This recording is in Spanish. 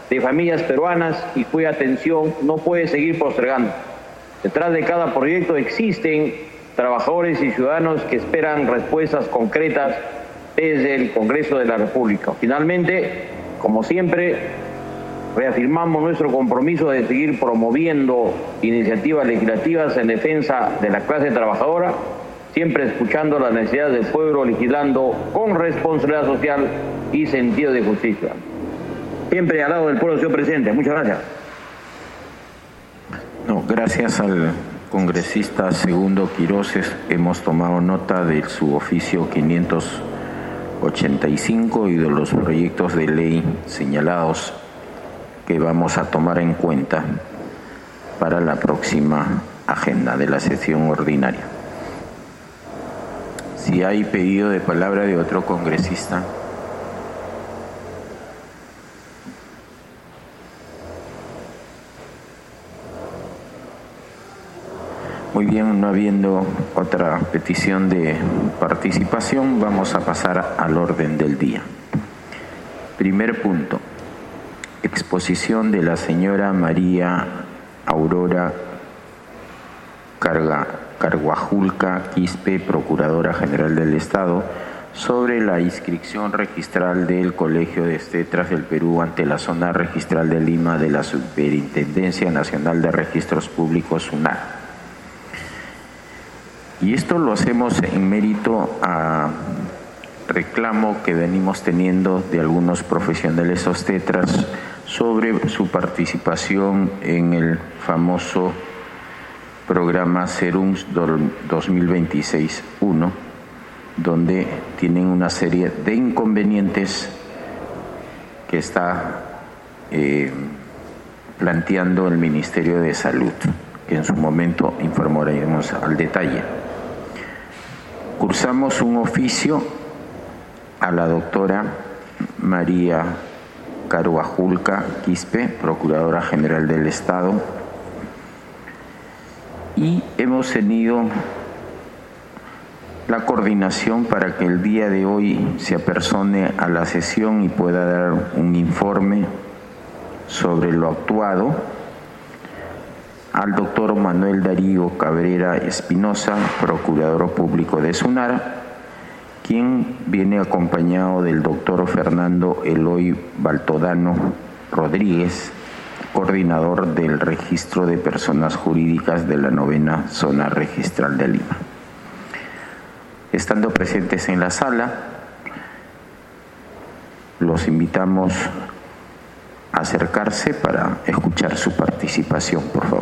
de familias peruanas y cuya atención no puede seguir postergando. Detrás de cada proyecto existen trabajadores y ciudadanos que esperan respuestas concretas desde el Congreso de la República. Finalmente, como siempre, reafirmamos nuestro compromiso de seguir promoviendo iniciativas legislativas en defensa de la clase trabajadora, siempre escuchando las necesidades del pueblo, legislando con responsabilidad social y sentido de justicia. Siempre al lado del pueblo, señor presidente. Muchas gracias. No, gracias al congresista Segundo Quiroz. Hemos tomado nota de su oficio 585 y de los proyectos de ley señalados que vamos a tomar en cuenta para la próxima agenda de la sesión ordinaria. Si hay pedido de palabra de otro congresista. Muy bien, no habiendo otra petición de participación, vamos a pasar al orden del día. Primer punto. Exposición de la señora María Aurora Carguajulca Quispe, Procuradora General del Estado, sobre la inscripción registral del Colegio de Obstetras del Perú ante la Zona Registral de Lima de la Superintendencia Nacional de Registros Públicos, SUNAR. Y esto lo hacemos en mérito a reclamo que venimos teniendo de algunos profesionales obstetras sobre su participación en el famoso programa Serums 2026-1, donde tienen una serie de inconvenientes que está planteando el Ministerio de Salud, que en su momento informaremos al detalle. Cursamos un oficio a la doctora María Carguajulca Quispe, Procuradora General del Estado, y hemos tenido la coordinación para que el día de hoy se apersone a la sesión y pueda dar un informe sobre lo actuado al doctor Manuel Darío Cabrera Espinosa, Procurador Público de SUNAR, quien viene acompañado del doctor Fernando Eloy Baltodano Rodríguez, coordinador del Registro de Personas Jurídicas de la 9ª Zona Registral de Lima. Estando presentes en la sala, los invitamos a acercarse para escuchar su participación, por favor.